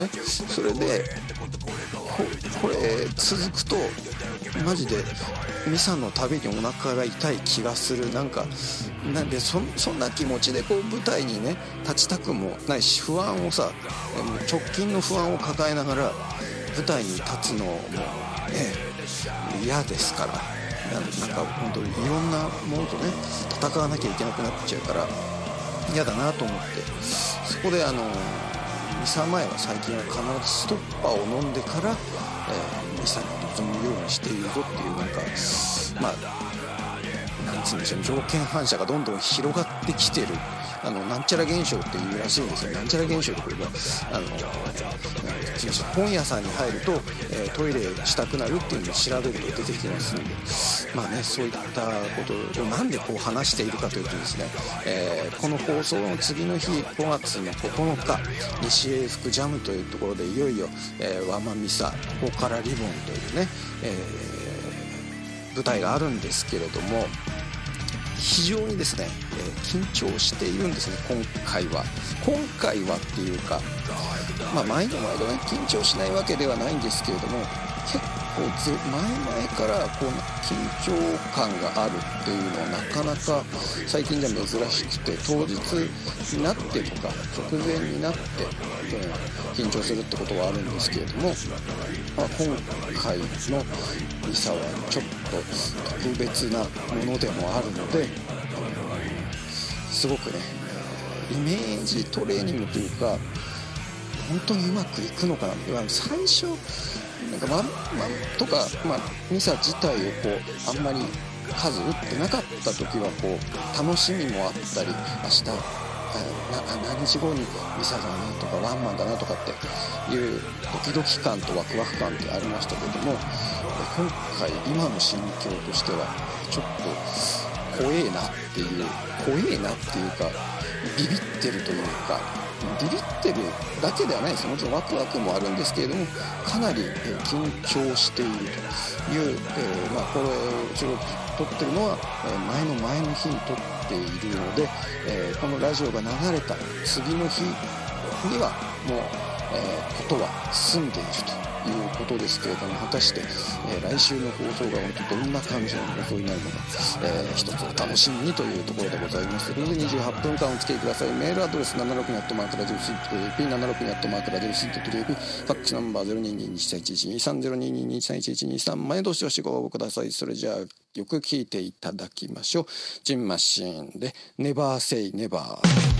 それでこれ続くとマジでミサのたびにお腹が痛い気がする。なんでそんな気持ちでこう舞台にね立ちたくもないし、不安をさ、直近の不安を抱えながら舞台に立つのもね嫌ですから、なんか本当にいろんなものとね戦わなきゃいけなくなっちゃうから嫌だなと思って、そこでミサ前は最近は必ずストッパーを飲んでから、ミサに臨むようにしているぞっていう、なんかなんつうんでしょう、条件反射がどんどん広がってきてるなんちゃら現象っていうらしいんですよ。なんちゃら現象ってこれが本屋さんに入ると、トイレしたくなるっていうのを調べると出てきますので、まあね、そういったことをなんでこう話しているかというとですね、この放送の次の日5月の9日西英福ジャムというところでいよいよ、ワンマンミサここからリボンというね、舞台があるんですけれども、非常にですね、緊張しているんですね。今回はっていうか、毎度毎度ね緊張しないわけではないんですけれども、結構前々からこう緊張感があるっていうのはなかなか最近では珍しくて、当日になってとか直前になって、緊張するってことはあるんですけれども、今回のミサはちょっと特別なものでもあるので、すごくねイメージトレーニングというか本当にうまくいくのかな。最初なんかワンマンとか、ミサ自体をこうあんまり数打ってなかった時はこう楽しみもあったり、明日何日後にミサだなとかワンマンだなとかっていうドキドキ感とワクワク感ってありましたけども、今回今の心境としてはちょっと怖えなっていうか、ビビってるというか、ビビってるだけではないです。もちろんワクワクもあるんですけれども、かなり緊張しているという、これを撮ってるのは前の日に撮っているので、このラジオが流れた次の日にはもう、ことは済んでいるということですけれども、果たして、来週の放送が本当どんな感じの放送になるのか、一つお楽しみにというところでございます。ということで28分間お付き合いください。メールアドレス 762@radiosweet.jp 762@radiosweet.jp ファックスナンバー 0222312302223123前どしどしご応募ください。それじゃあよく聞いていただきましょう。ジンマシーンでネバーセイネバー。